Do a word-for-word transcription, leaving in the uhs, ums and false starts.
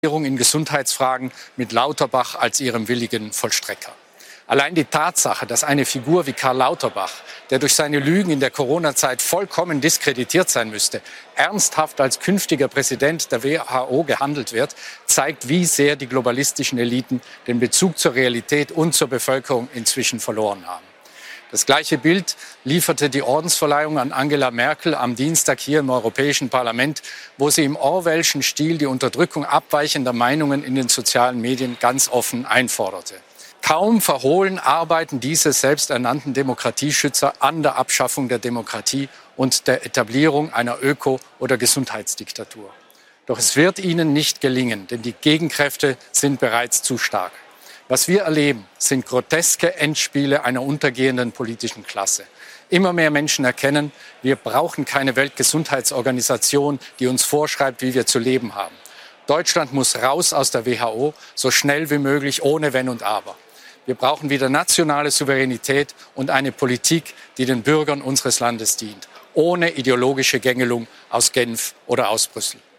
in Gesundheitsfragen mit Lauterbach als ihrem willigen Vollstrecker. Allein die Tatsache, dass eine Figur wie Karl Lauterbach, der durch seine Lügen in der Corona-Zeit vollkommen diskreditiert sein müsste, ernsthaft als künftiger Präsident der W H O gehandelt wird, zeigt, wie sehr die globalistischen Eliten den Bezug zur Realität und zur Bevölkerung inzwischen verloren haben. Das gleiche Bild lieferte die Ordensverleihung an Angela Merkel am Dienstag hier im Europäischen Parlament, wo sie im orwellschen Stil die Unterdrückung abweichender Meinungen in den sozialen Medien ganz offen einforderte. Kaum verhohlen arbeiten diese selbsternannten Demokratieschützer an der Abschaffung der Demokratie und der Etablierung einer Öko- oder Gesundheitsdiktatur. Doch es wird ihnen nicht gelingen, denn die Gegenkräfte sind bereits zu stark. Was wir erleben, sind groteske Endspiele einer untergehenden politischen Klasse. Immer mehr Menschen erkennen, wir brauchen keine Weltgesundheitsorganisation, die uns vorschreibt, wie wir zu leben haben. Deutschland muss raus aus der W H O, so schnell wie möglich, ohne Wenn und Aber. Wir brauchen wieder nationale Souveränität und eine Politik, die den Bürgern unseres Landes dient, ohne ideologische Gängelung aus Genf oder aus Brüssel.